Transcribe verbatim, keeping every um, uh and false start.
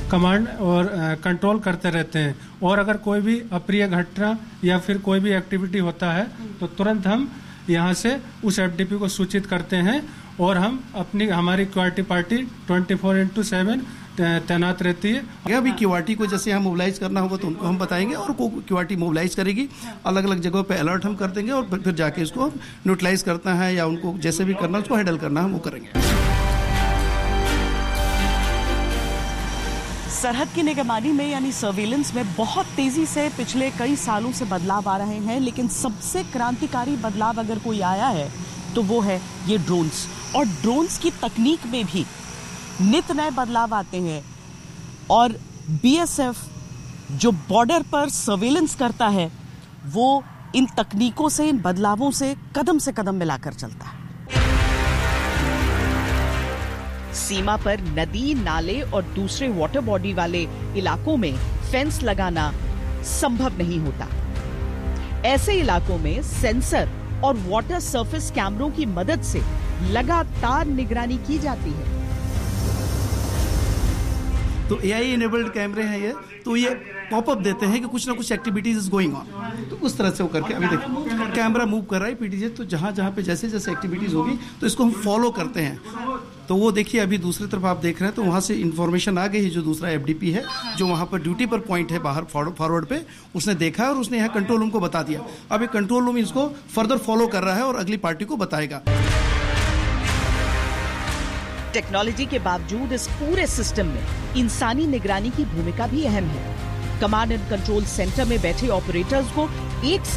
Command और control करते रहते हैं। और अगर कोई भी अप्रिय घटना या फिर कोई भी एक्टिविटी होता है तो तुरंत हम यहाँ से उस एफडीपी को सूचित करते हैं और हम अपनी हमारी क्यूआरटी पार्टी चौबीस इंटू सात तैनात रहती है। अभी क्यूआरटी को जैसे हम मोबिलाइज करना होगा तो उनको हम बताएंगे और को क्यूआरटी मोबिलाइज करेगी, अलग अलग जगहों पे अलर्ट हम कर देंगे और फिर जाके इसको न्यूट्रलाइज करना है या उनको जैसे भी करना है उसको हैंडल करना है वो करेंगे। सरहद की निगरानी में यानी सर्विलेंस में बहुत तेजी से पिछले कई सालों से बदलाव आ रहे हैं, लेकिन सबसे क्रांतिकारी बदलाव अगर कोई आया है तो वो है ये ड्रोन्स। और ड्रोन्स की तकनीक में भी नित नए बदलाव आते हैं और बीएसएफ जो बॉर्डर पर सर्विलेंस करता है वो इन तकनीकों से, इन बदलावों से कदम से कदम मिलाकर चलता है। सीमा पर नदी, नाले और दूसरे वाटर बॉडी वाले इलाकों में फेंस लगाना संभव नहीं होता। ऐसे इलाकों में सेंसर और वाटर सरफेस कैमरों की मदद से लगातार निगरानी की जाती है। तो एआई इनेबल्ड कैमरे हैं ये, तो ये पॉपअप देते हैं कि कुछ ना कुछ एक्टिविटीज इज गोइंग ऑन, तो उस तरह से वो करके अभी देखिए कैमरा मूव कर रहा है पीटीजे, तो जहां जहां पे जैसे जैसे एक्टिविटीज होगी तो इसको हम फॉलो करते हैं। तो वो देखिए अभी दूसरी तरफ आप देख रहे हैं तो वहां से इन्फॉर्मेशन आ गई है, जो दूसरा एफडीपी है जो वहां पर ड्यूटी पर पॉइंट है बाहर फॉरवर्ड पे, उसने देखा और उसने यहाँ कंट्रोल रूम को बता दिया। अब ये कंट्रोल रूम इसको फर्दर फॉलो कर रहा है और अगली पार्टी को बताएगा। टेक्नोलॉजी के बावजूद इस पूरे सिस्टम में इंसानी निगरानी की भूमिका भी अहम है। कमांड एंड कंट्रोल सेंटर में बैठे ऑपरेटर्स को एक